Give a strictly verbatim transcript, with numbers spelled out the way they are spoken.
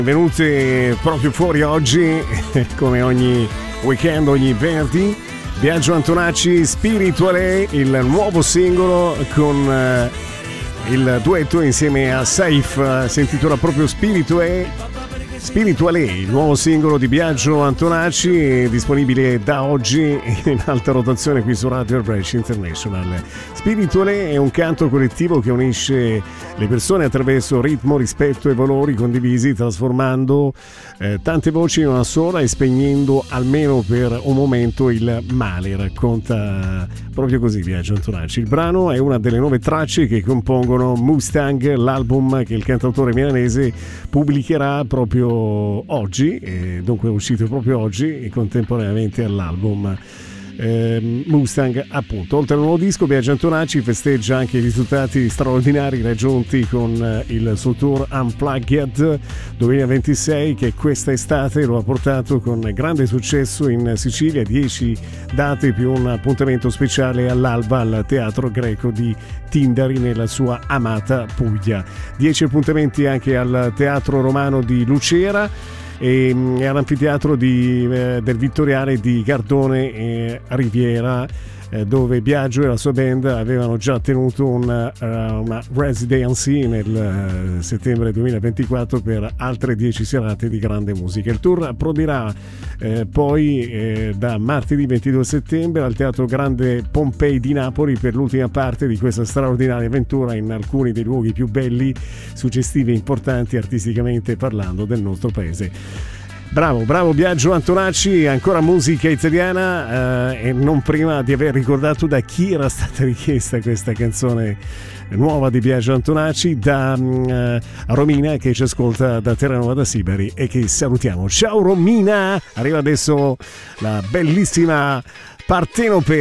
Venute proprio fuori oggi, come ogni weekend, ogni venerdì, Biagio Antonacci, Spirituale, il nuovo singolo con eh, il duetto insieme a Saif, si intitola proprio Spirituale. Spirituale, il nuovo singolo di Biagio Antonacci, disponibile da oggi in alta rotazione qui su Radio Brescia International. Spirituale è un canto collettivo che unisce le persone attraverso ritmo, rispetto e valori condivisi, trasformando eh, tante voci in una sola e spegnendo almeno per un momento il male, racconta proprio così Biagio Antonacci. Il brano è una delle nuove tracce che compongono Mustang, l'album che il cantautore milanese pubblicherà proprio oggi, e dunque è uscito proprio oggi e contemporaneamente all'album eh, Mustang, appunto. Oltre al nuovo disco, Biagio Antonacci festeggia anche i risultati straordinari raggiunti con eh, il suo tour Unplugged duemilaventisei, che questa estate lo ha portato con grande successo in Sicilia, dieci date più un appuntamento speciale all'alba al Teatro Greco di Tindari nella sua amata Puglia. dieci appuntamenti anche al Teatro Romano di Lucera e all'anfiteatro di, eh, del Vittoriale di Gardone e Riviera, eh, dove Biagio e la sua band avevano già tenuto una, uh, una residency nel uh, settembre duemilaventiquattro per altre dieci serate di grande musica. Il tour prodirà eh, poi eh, da martedì ventidue settembre al Teatro Grande Pompei di Napoli per l'ultima parte di questa straordinaria avventura in alcuni dei luoghi più belli, suggestivi e importanti artisticamente parlando del nostro paese. Bravo, bravo Biagio Antonacci, ancora musica italiana eh, e non prima di aver ricordato da chi era stata richiesta questa canzone nuova di Biagio Antonacci, da eh, Romina, che ci ascolta da Terranova da Sibari e che salutiamo. Ciao Romina! Arriva adesso la bellissima Partenope.